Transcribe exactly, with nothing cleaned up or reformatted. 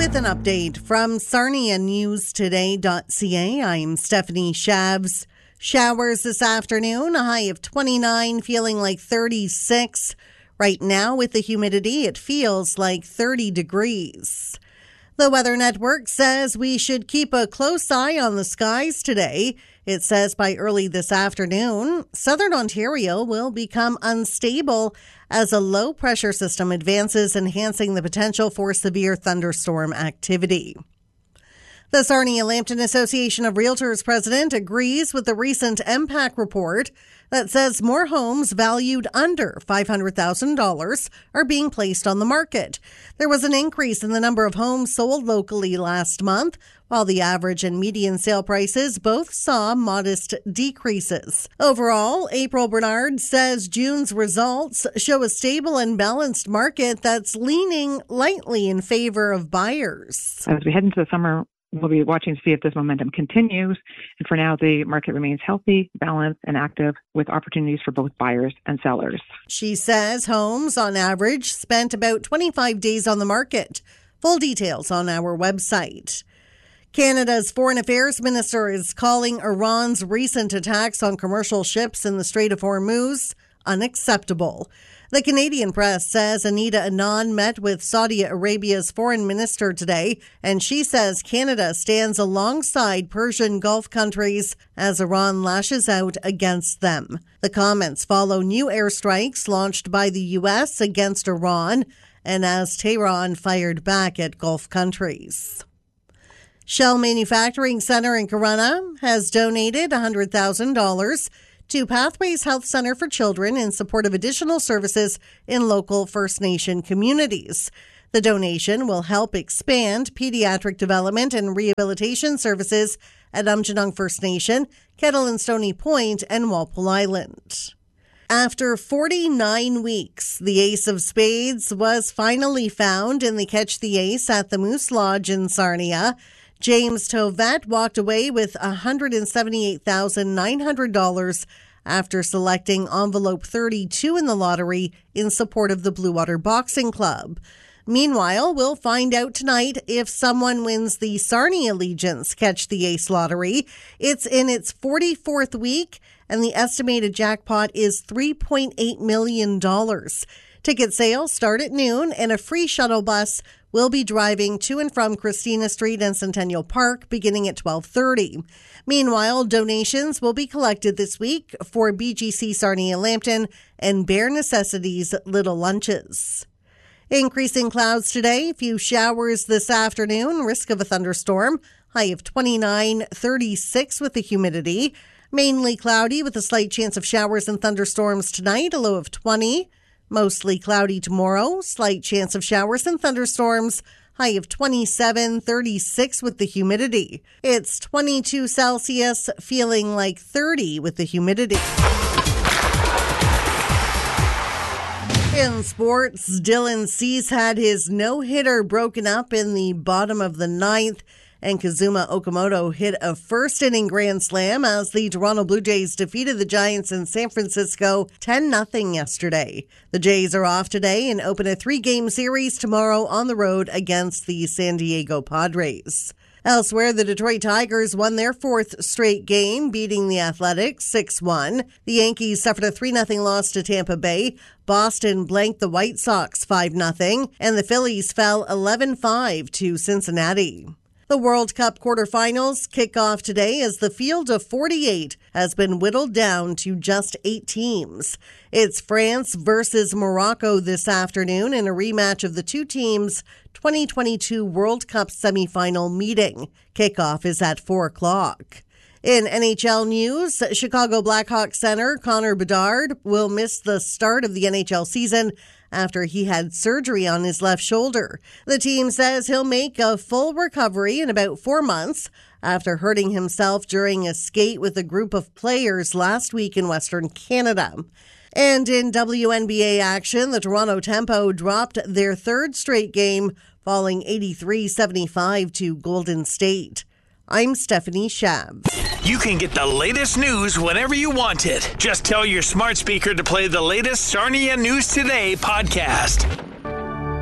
with an update from Sarnia News Today dot C A. I'm Stephanie Shabs. Showers this afternoon, a high of twenty-nine, feeling like thirty-six. Right now, with the humidity, it feels like thirty degrees. The Weather Network says we should keep a close eye on the skies today. It says by early this afternoon, southern Ontario will become unstable as a low-pressure system advances, enhancing the potential for severe thunderstorm activity. The Sarnia-Lambton Association of Realtors president agrees with the recent M PAC report that says more homes valued under five hundred thousand dollars are being placed on the market. There was an increase in the number of homes sold locally last month, while the average and median sale prices both saw modest decreases. Overall, April Bernard says June's results show a stable and balanced market that's leaning lightly in favor of buyers. As we head into the summer, we'll be watching to see if this momentum continues. And for now, the market remains healthy, balanced, and active with opportunities for both buyers and sellers. She says homes, on average, spent about twenty-five days on the market. Full details on our website. Canada's Foreign Affairs Minister is calling Iran's recent attacks on commercial ships in the Strait of Hormuz unacceptable. The Canadian press says Anita Anand met with Saudi Arabia's foreign minister today, and she says Canada stands alongside Persian Gulf countries as Iran lashes out against them. The comments follow new airstrikes launched by the U S against Iran, and as Tehran fired back at Gulf countries. Shell Manufacturing Center in Corunna has donated one hundred thousand dollars to Pathways Health Center for Children in support of additional services in local First Nation communities. The donation will help expand pediatric development and rehabilitation services at Umjinung First Nation, Kettle and Stony Point, and Walpole Island. After forty-nine weeks, the Ace of Spades was finally found in the Catch the Ace at the Moose Lodge in Sarnia. James Tovett walked away with one hundred seventy-eight thousand nine hundred dollars after selecting envelope thirty-two in the lottery in support of the Blue Water Boxing Club. Meanwhile, we'll find out tonight if someone wins the Sarnia Legion's Catch the Ace lottery. It's in its forty-fourth week, and the estimated jackpot is three point eight million dollars. Ticket sales start at noon, and a free shuttle bus will be driving to and from Christina Street and Centennial Park beginning at twelve thirty. Meanwhile, donations will be collected this week for B G C Sarnia-Lambton and Bare Necessities Little Lunches. Increasing clouds today, few showers this afternoon, risk of a thunderstorm, high of twenty-nine, thirty-six with the humidity. Mainly cloudy with a slight chance of showers and thunderstorms tonight, a low of twenty. Mostly cloudy tomorrow, slight chance of showers and thunderstorms, high of twenty-seven, thirty-six with the humidity. It's twenty-two Celsius, feeling like thirty with the humidity. In sports, Dylan Cease had his no-hitter broken up in the bottom of the ninth, and Kazuma Okamoto hit a first-inning grand slam as the Toronto Blue Jays defeated the Giants in San Francisco ten nothing yesterday. The Jays are off today and open a three-game series tomorrow on the road against the San Diego Padres. Elsewhere, the Detroit Tigers won their fourth straight game, beating the Athletics six one. The Yankees suffered a three nothing loss to Tampa Bay. Boston blanked the White Sox five nothing, and the Phillies fell eleven five to Cincinnati. The World Cup quarterfinals kick off today as the field of forty-eight has been whittled down to just eight teams. It's France versus Morocco this afternoon in a rematch of the two teams' twenty twenty-two World Cup semifinal meeting. Kickoff is at four o'clock. In N H L news, Chicago Blackhawks center Connor Bedard will miss the start of the N H L season after he had surgery on his left shoulder. The team says he'll make a full recovery in about four months after hurting himself during a skate with a group of players last week in Western Canada. And in W N B A action, the Toronto Tempo dropped their third straight game, falling eighty-three seventy-five to Golden State. I'm Stephanie Shabs. You can get the latest news whenever you want it. Just tell your smart speaker to play the latest Sarnia News Today podcast.